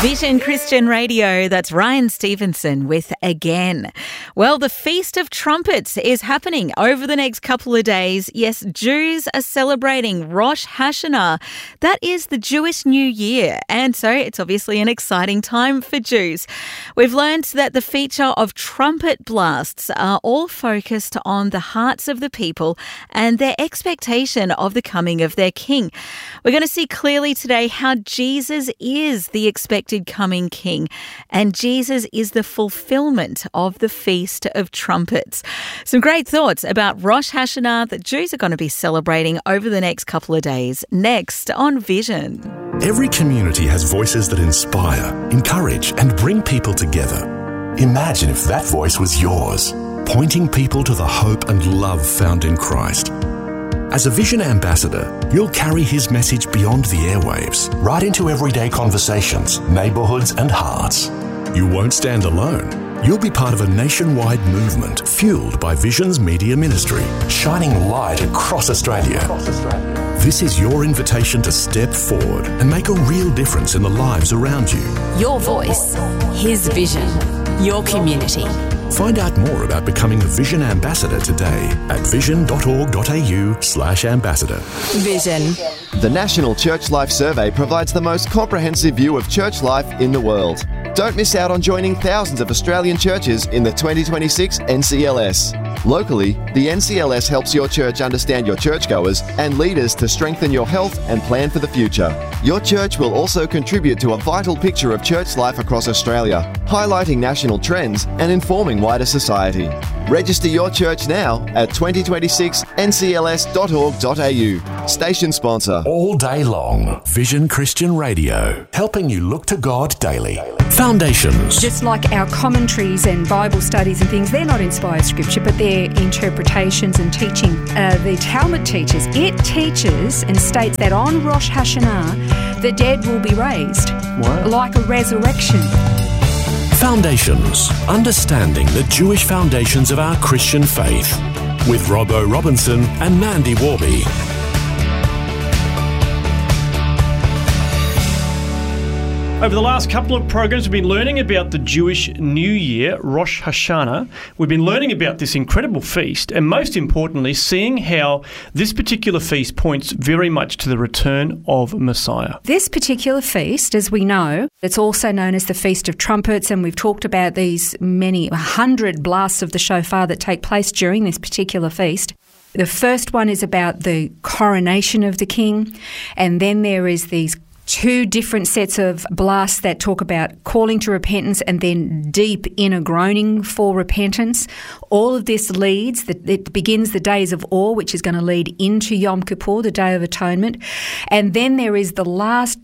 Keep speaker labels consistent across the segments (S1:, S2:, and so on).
S1: Vision Christian Radio, that's Ryan Stevenson with Again. Well, the Feast of Trumpets is happening over the next couple of days. Yes, Jews are celebrating Rosh Hashanah. That is the Jewish New Year, and so it's obviously an exciting time for Jews. We've learned that the feature of trumpet blasts are all focused on the hearts of the people and their expectation of the coming of their King. We're going to see clearly today how Jesus is the expected coming King, and Jesus is the fulfillment of the Feast of Trumpets. Some great thoughts about Rosh Hashanah that Jews are going to be celebrating over the next couple of days. Next on Vision.
S2: Every community has voices that inspire, encourage, and bring people together. Imagine if that voice was yours, pointing people to the hope and love found in Christ. As a Vision ambassador, you'll carry his message beyond the airwaves, right into everyday conversations, neighbourhoods and hearts. You won't stand alone. You'll be part of a nationwide movement fueled by Vision's media ministry, shining light across Australia. This is your invitation to step forward and make a real difference in the lives around you.
S3: Your voice, his vision, your community.
S2: Find out more about becoming a Vision ambassador today at vision.org.au/ambassador.
S3: Vision.
S4: The National Church Life Survey provides the most comprehensive view of church life in the world. Don't miss out on joining thousands of Australian churches in the 2026 NCLS. Locally, the NCLS helps your church understand your churchgoers and leaders to strengthen your health and plan for the future. Your church will also contribute to a vital picture of church life across Australia, highlighting national trends and informing wider society. Register your church now at 2026ncls.org.au. Station sponsor.
S2: All day long, Vision Christian Radio, helping you look to God daily. Foundations.
S5: Just like our commentaries and Bible studies and things, they're not inspired scripture, but they're interpretations and teaching. The Talmud teaches, it teaches and states that on Rosh Hashanah, the dead will be raised. What? Like a resurrection.
S2: Foundations. Understanding the Jewish foundations of our Christian faith. With Robbo Robinson and Mandy Warby.
S6: Over the last couple of programs, we've been learning about the Jewish New Year, Rosh Hashanah. We've been learning about this incredible feast and, most importantly, seeing how this particular feast points very much to the return of Messiah.
S5: This particular feast, as we know, it's also known as the Feast of Trumpets, and we've talked about these many 100 blasts of the shofar that take place during this particular feast. The first one is about the coronation of the king, and then there is these two different sets of blasts that talk about calling to repentance and then deep inner groaning for repentance. All of this it begins the days of awe, which is going to lead into Yom Kippur, the Day of Atonement. And then there is the last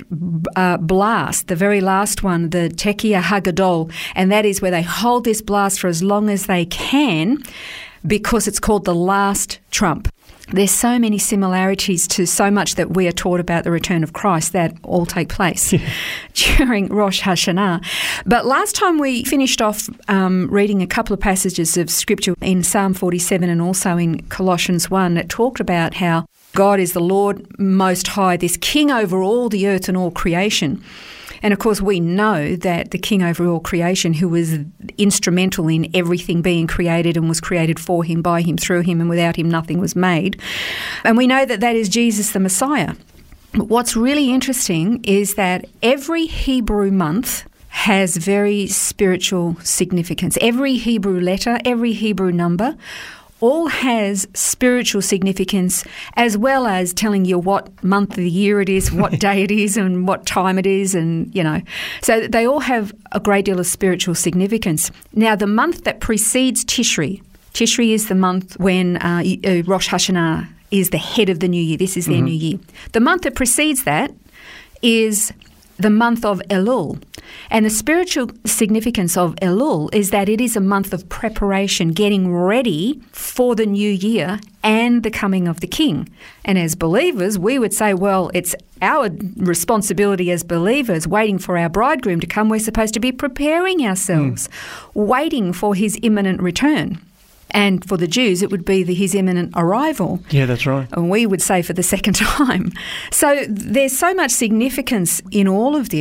S5: blast, the very last one, the Tekiah Hagadol, and that is where they hold this blast for as long as they can because it's called the last trump. There's so many similarities to so much that we are taught about the return of Christ that all take place during Rosh Hashanah. But last time we finished off reading a couple of passages of Scripture in Psalm 47 and also in Colossians 1 that talked about how God is the Lord Most High, this King over all the earth and all creation. And of course, we know that the King over all creation, who was instrumental in everything being created and was created for him, by him, through him, and without him nothing was made. And we know that that is Jesus the Messiah. But what's really interesting is that every Hebrew month has very spiritual significance. Every Hebrew letter, every Hebrew number, all has spiritual significance, as well as telling you what month of the year it is, what day it is, and what time it is, and, you know. So they all have a great deal of spiritual significance. Now, the month that precedes Tishri is the month when Rosh Hashanah is the head of the new year. This is their new year. The month that precedes that is the month of Elul. And the spiritual significance of Elul is that it is a month of preparation, getting ready for the new year and the coming of the King. And as believers, we would say, well, it's our responsibility as believers, waiting for our bridegroom to come. We're supposed to be preparing ourselves, waiting for his imminent return. And for the Jews, it would be his imminent arrival.
S6: Yeah, that's right.
S5: And we would say for the second time. So there's so much significance in all of this.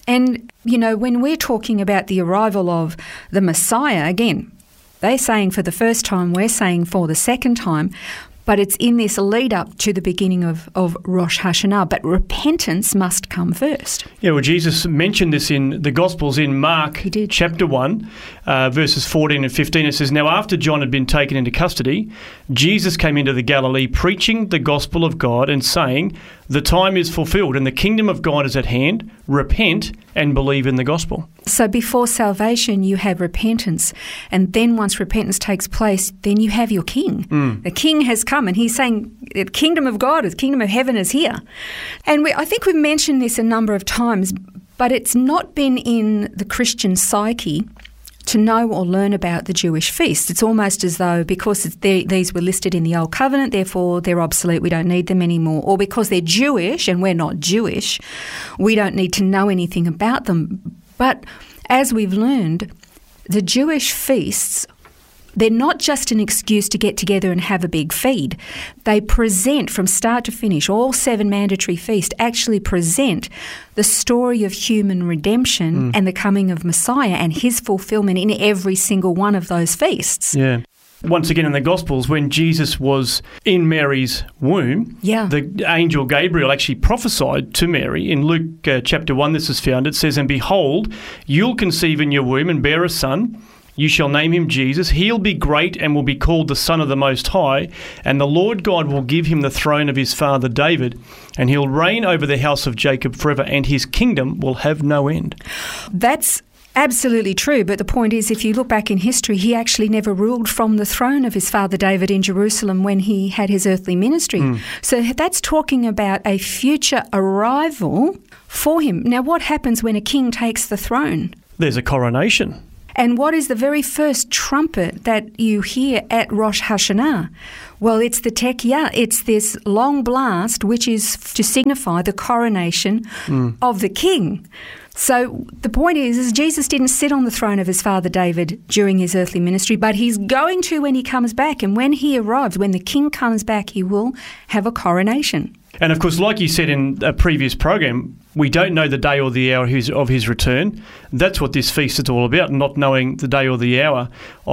S5: And, when we're talking about the arrival of the Messiah, again, they're saying for the first time, we're saying for the second time, but it's in this lead up to the beginning of Rosh Hashanah. But repentance must come first.
S6: Yeah, well, Jesus mentioned this in the Gospels in Mark chapter 1, verses 14 and 15. It says, "Now after John had been taken into custody, Jesus came into the Galilee preaching the gospel of God and saying, 'The time is fulfilled and the kingdom of God is at hand. Repent and believe in the gospel.'"
S5: So before salvation, you have repentance. And then once repentance takes place, then you have your king. The king has come, and he's saying the kingdom of God, the kingdom of heaven is here. And I think we've mentioned this a number of times, but it's not been in the Christian psyche to know or learn about the Jewish feasts. It's almost as though because these were listed in the Old Covenant, therefore they're obsolete, we don't need them anymore. Or because they're Jewish and we're not Jewish, we don't need to know anything about them. But as we've learned, the Jewish feasts, they're not just an excuse to get together and have a big feed. They present from start to finish, all 7 mandatory feasts actually present the story of human redemption and the coming of Messiah and his fulfillment in every single one of those feasts.
S6: Yeah. Once again in the Gospels, when Jesus was in Mary's womb, the angel Gabriel actually prophesied to Mary. In Luke chapter 1, this is found. It says, "And behold, you'll conceive in your womb and bear a son. You shall name him Jesus. He'll be great and will be called the Son of the Most High. And the Lord God will give him the throne of his father David. And he'll reign over the house of Jacob forever, and his kingdom will have no end."
S5: That's absolutely true, but the point is, if you look back in history, he actually never ruled from the throne of his father David in Jerusalem when he had his earthly ministry. So that's talking about a future arrival for him. Now, what happens when a king takes the throne?
S6: There's a coronation.
S5: And what is the very first trumpet that you hear at Rosh Hashanah? Well, it's the Tekiah. It's this long blast, which is to signify the coronation of the king. So the point is Jesus didn't sit on the throne of his father David during his earthly ministry, but he's going to when he comes back. And when he arrives, when the king comes back, he will have a coronation.
S6: And of course, like you said in a previous program, we don't know the day or the hour of his return. That's what this feast is all about, not knowing the day or the hour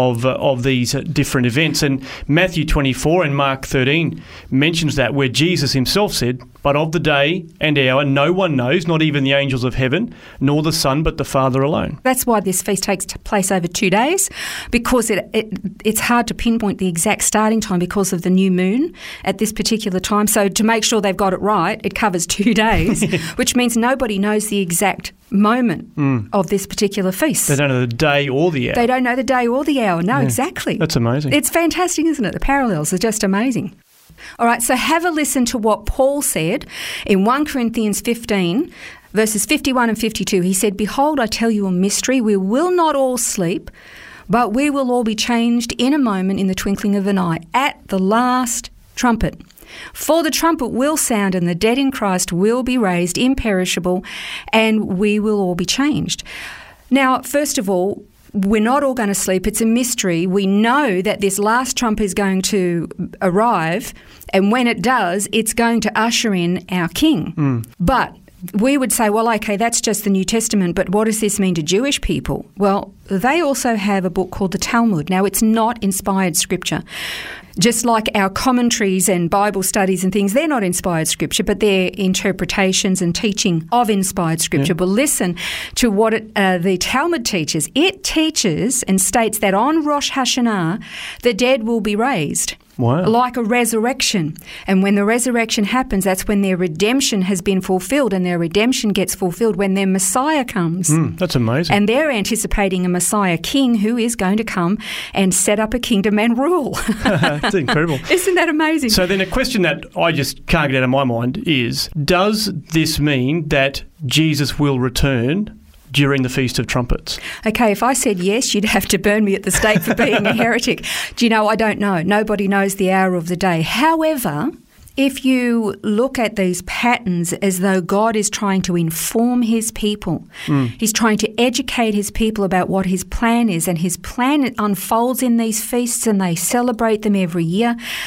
S6: of these different events. And Matthew 24 and Mark 13 mentions that, where Jesus himself said, "But of the day and hour no one knows, not even the angels of heaven, nor the Son, but the Father alone."
S5: That's why this feast takes place over 2 days, because it's hard to pinpoint the exact starting time because of the new moon at this particular time. So to make sure they've got it right, it covers 2 days, which means nobody knows the exact moment of this particular feast.
S6: They don't know the day or the hour.
S5: They don't know the day or the hour. No, exactly.
S6: That's amazing.
S5: It's fantastic, isn't it? The parallels are just amazing. All right, so have a listen to what Paul said in 1 Corinthians 15, verses 51 and 52. He said, "Behold, I tell you a mystery. We will not all sleep, but we will all be changed in a moment, in the twinkling of an eye, at the last trumpet. For the trumpet will sound, and the dead in Christ will be raised imperishable, and we will all be changed." Now, first of all, we're not all going to sleep. It's a mystery. We know that this last trump is going to arrive, and when it does, it's going to usher in our King. But we would say, well, okay, that's just the New Testament, but what does this mean to Jewish people? Well, they also have a book called the Talmud. Now, it's not inspired scripture. Just like our commentaries and Bible studies and things, they're not inspired scripture, but they're interpretations and teaching of inspired scripture. But listen to what the Talmud teaches. It teaches and states that on Rosh Hashanah, the dead will be raised.
S6: Wow.
S5: Like a resurrection. And when the resurrection happens, that's when their redemption has been fulfilled, and their redemption gets fulfilled when their Messiah comes.
S6: That's amazing.
S5: And they're anticipating a Messiah king who is going to come and set up a kingdom and rule.
S6: That's incredible.
S5: Isn't that amazing?
S6: So then a question that I just can't get out of my mind is, does this mean that Jesus will return during the Feast of Trumpets?
S5: Okay, if I said yes, you'd have to burn me at the stake for being a heretic. Do you know, I don't know. Nobody knows the hour of the day. However, if you look at these patterns as though God is trying to inform his people, he's trying to educate his people about what his plan is, and his plan unfolds in these feasts and they celebrate them every year,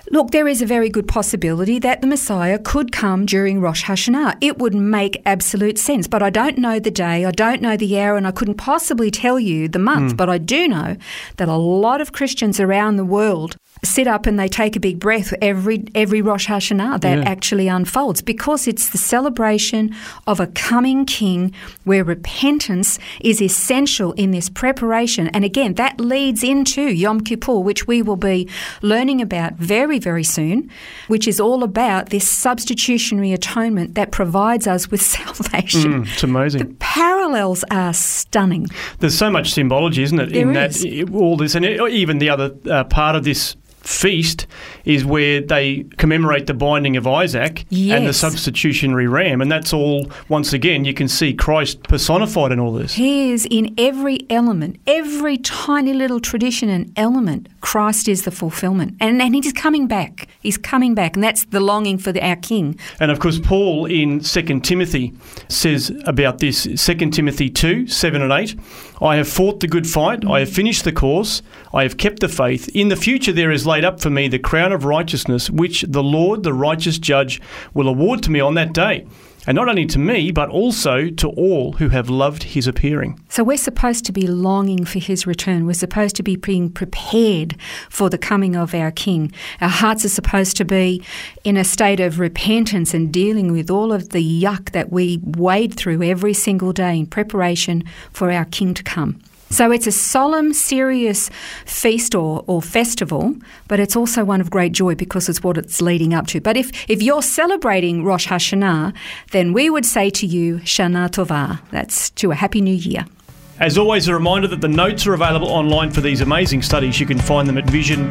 S5: Look, there is a very good possibility that the Messiah could come during Rosh Hashanah. It would make absolute sense, but I don't know the day, I don't know the hour, and I couldn't possibly tell you the month, but I do know that a lot of Christians around the world sit up and they take a big breath every Rosh Hashanah that actually unfolds, because it's the celebration of a coming king where repentance is essential in this preparation. And again, that leads into Yom Kippur, which we will be learning about very, very soon, which is all about this substitutionary atonement that provides us with salvation.
S6: It's amazing.
S5: The parallels are stunning.
S6: There's so much symbology, isn't it, all this, and even the other part of this feast is where they commemorate the binding of Isaac and the substitutionary ram, and that's all, once again, you can see Christ personified in all this.
S5: He is in every element, every tiny little tradition and element. Christ is the fulfillment, and he's coming back. He's coming back, and that's the longing for our King.
S6: And of course, Paul in 2 Timothy says about this, 2 Timothy 2, 7 and 8, I have fought the good fight, I have finished the course, I have kept the faith. In the future there is laid up for me the crown of righteousness, which the Lord, the righteous judge, will award to me on that day. And not only to me, but also to all who have loved his appearing.
S5: So we're supposed to be longing for his return. We're supposed to be being prepared for the coming of our King. Our hearts are supposed to be in a state of repentance and dealing with all of the yuck that we wade through every single day in preparation for our King to come. So it's a solemn, serious feast or festival, but it's also one of great joy because it's what it's leading up to. But if you're celebrating Rosh Hashanah, then we would say to you, Shana Tova. That's to a Happy New Year.
S6: As always, a reminder that the notes are available online for these amazing studies. You can find them at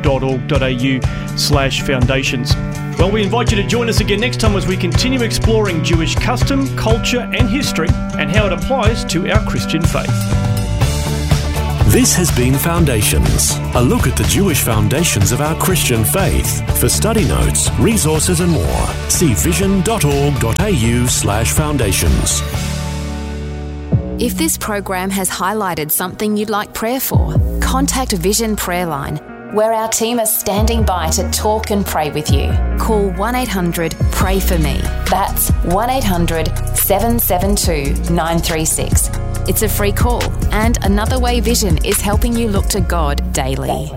S6: vision.org.au/foundations. Well, we invite you to join us again next time as we continue exploring Jewish custom, culture and history and how it applies to our Christian faith.
S2: This has been Foundations, a look at the Jewish foundations of our Christian faith. For study notes, resources and more, see vision.org.au/foundations.
S3: If this program has highlighted something you'd like prayer for, contact Vision Prayer Line, where our team are standing by to talk and pray with you. Call 1-800-PRAY-FOR-ME. That's 1-800-772-936. It's a free call, and Another Way Vision is helping you look to God daily.